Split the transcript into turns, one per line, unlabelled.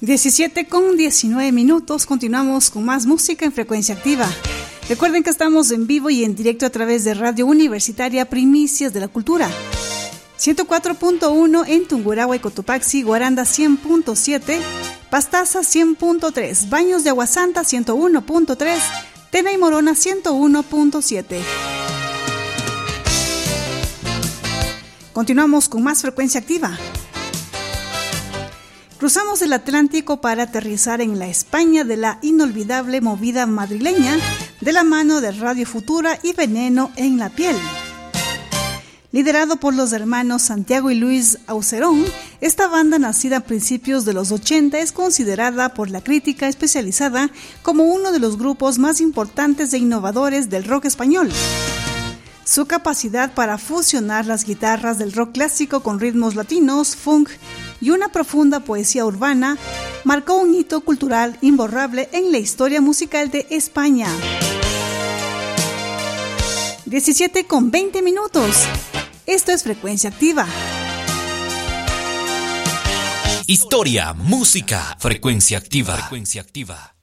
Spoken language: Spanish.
17:19. Continuamos con más música en Frecuencia Activa. Recuerden que estamos en vivo y en directo a través de Radio Universitaria Primicias de la Cultura. 104.1 en Tungurahua y Cotopaxi, Guaranda 100.7, Pastaza 100.3, Baños de Aguasanta 101.3, Tena y Morona 101.7. Continuamos con más Frecuencia Activa. Cruzamos el Atlántico para aterrizar en la España de la inolvidable movida madrileña de la mano de Radio Futura y Veneno en la Piel. Liderado por los hermanos Santiago y Luis Aucerón, esta banda nacida a principios de los 80 es considerada por la crítica especializada como uno de los grupos más importantes e innovadores del rock español. Su capacidad para fusionar las guitarras del rock clásico con ritmos latinos, funk y una profunda poesía urbana marcó un hito cultural imborrable en la historia musical de España. 17:20. Esto es Frecuencia Activa.
Historia, música, Frecuencia Activa. Frecuencia Activa.